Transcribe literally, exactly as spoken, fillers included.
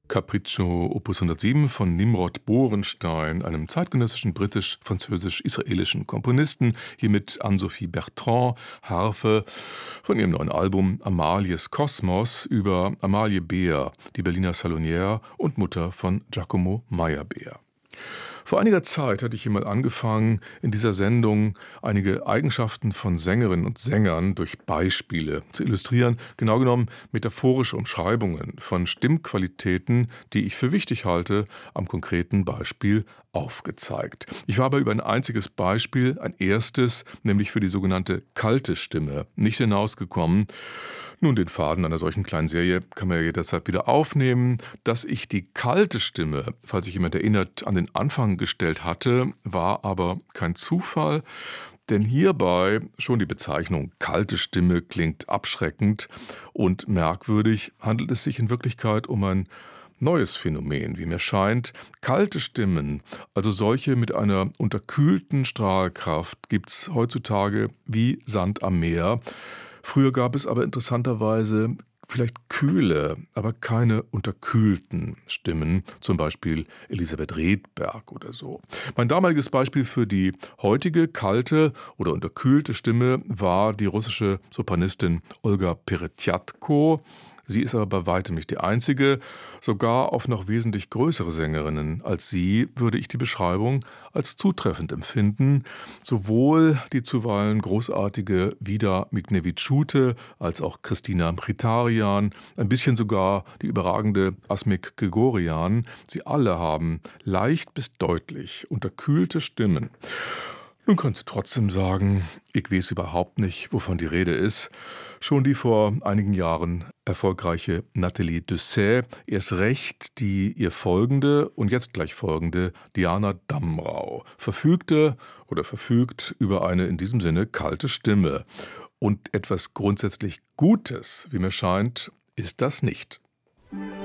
Capriccio Opus hundertsieben von Nimrod Borenstein, einem zeitgenössischen britisch-französisch-israelischen Komponisten, hier mit Anne-Sophie Bertrand, Harfe, von ihrem neuen Album Amalies Kosmos über Amalie Beer, die Berliner Salonière und Mutter von Giacomo Meyerbeer. Vor einiger Zeit hatte ich hier mal angefangen, in dieser Sendung einige Eigenschaften von Sängerinnen und Sängern durch Beispiele zu illustrieren, genau genommen metaphorische Umschreibungen von Stimmqualitäten, die ich für wichtig halte, am konkreten Beispiel aufgezeigt. Ich war aber über ein einziges Beispiel, ein erstes, nämlich für die sogenannte kalte Stimme, nicht hinausgekommen. Nun, den Faden einer solchen kleinen Serie kann man ja jederzeit wieder aufnehmen. Dass ich die kalte Stimme, falls sich jemand erinnert, an den Anfang gestellt hatte, war aber kein Zufall. Denn hierbei schon die Bezeichnung kalte Stimme klingt abschreckend und merkwürdig, handelt es sich in Wirklichkeit um ein neues Phänomen, wie mir scheint. Kalte Stimmen, also solche mit einer unterkühlten Strahlkraft, gibt es heutzutage wie Sand am Meer. Früher gab es aber interessanterweise vielleicht kühle, aber keine unterkühlten Stimmen, zum Beispiel Elisabeth Redberg oder so. Mein damaliges Beispiel für die heutige kalte oder unterkühlte Stimme war die russische Sopranistin Olga Peretjatko. Sie ist aber bei weitem nicht die einzige. Sogar auf noch wesentlich größere Sängerinnen als sie würde ich die Beschreibung als zutreffend empfinden. Sowohl die zuweilen großartige Vida Mignevičiūtė als auch Christina Mkhitaryan, ein bisschen sogar die überragende Asmik Grigoryan. Sie alle haben leicht bis deutlich unterkühlte Stimmen. Nun kannst du trotzdem sagen, ich weiß überhaupt nicht, wovon die Rede ist. Schon die vor einigen Jahren erfolgreiche Nathalie Dessay, erst recht die ihr folgende und jetzt gleich folgende Diana Damrau, verfügte oder verfügt über eine in diesem Sinne kalte Stimme. Und etwas grundsätzlich Gutes, wie mir scheint, ist das nicht.